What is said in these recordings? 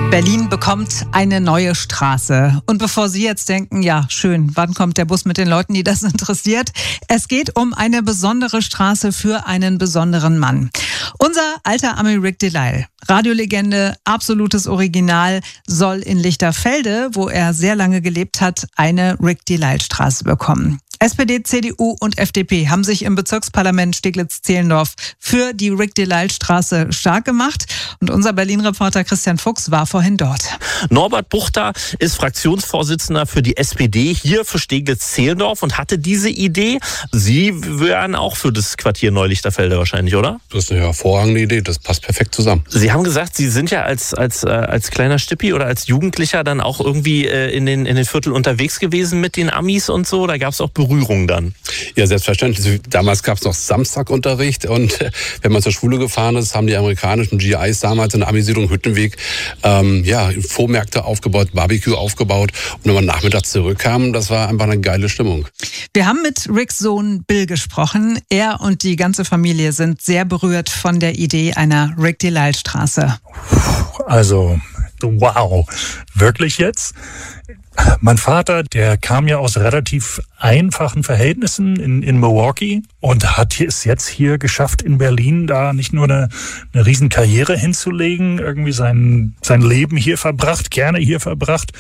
Berlin bekommt eine neue Straße. Und bevor Sie jetzt denken, ja schön, wann kommt der Bus mit den Leuten, die das interessiert? Es geht um eine besondere Straße für einen besonderen Mann. Unser alter Ami Rick Delisle, Radiolegende, absolutes Original, soll in Lichterfelde, wo er sehr lange gelebt hat, eine Rick Delisle Straße bekommen. SPD, CDU und FDP haben sich im Bezirksparlament Steglitz-Zehlendorf für die Rick Delisle Straße stark gemacht. Und unser Berlin-Reporter Christian Fuchs war vorhin dort. Norbert Buchter ist Fraktionsvorsitzender für die SPD hier für Steglitz-Zehlendorf und hatte diese Idee. Sie wären auch für das Quartier Neulichterfelde wahrscheinlich, oder? Das ist eine hervorragende Idee, das passt perfekt zusammen. Sie haben gesagt, Sie sind ja als kleiner Stippi oder als Jugendlicher dann auch irgendwie in den Viertel unterwegs gewesen mit den Amis und so. Da gab es auch Berührung dann. Ja, selbstverständlich. Damals gab es noch Samstagunterricht und wenn man zur Schule gefahren ist, haben die amerikanischen GIs damals in der Amisiedlung Hüttenweg Vormärkte aufgebaut, Barbecue aufgebaut und wenn man nachmittags zurückkam, das war einfach eine geile Stimmung. Wir haben mit Ricks Sohn Bill gesprochen. Er und die ganze Familie sind sehr berührt von der Idee einer Rick Delisle Straße. Also, wow. Wirklich jetzt? Mein Vater, der kam ja aus relativ einfachen Verhältnissen in Milwaukee und hat es jetzt hier geschafft, in Berlin da nicht nur eine riesen Karriere hinzulegen, irgendwie sein Leben hier verbracht, gerne hier verbracht,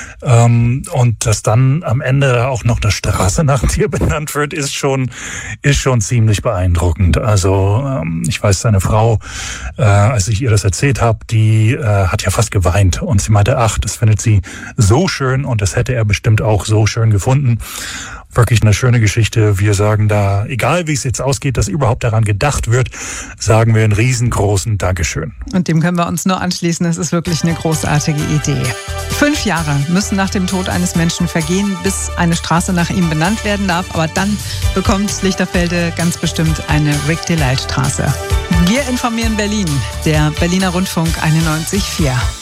und dass dann am Ende auch noch eine Straße nach dir benannt wird, ist schon ziemlich beeindruckend. Also ich weiß, seine Frau, als ich ihr das erzählt habe, die hat ja fast geweint und sie meinte, ach, das findet sie so schön und das hätte er bestimmt auch so schön gefunden. Wirklich eine schöne Geschichte. Wir sagen da, egal wie es jetzt ausgeht, dass überhaupt daran gedacht wird, sagen wir einen riesengroßen Dankeschön. Und dem können wir uns nur anschließen. Es ist wirklich eine großartige Idee. 5 Jahre müssen nach dem Tod eines Menschen vergehen, bis eine Straße nach ihm benannt werden darf. Aber dann bekommt Lichterfelde ganz bestimmt eine Rick Delisle Straße. Wir informieren Berlin, der Berliner Rundfunk 91.4.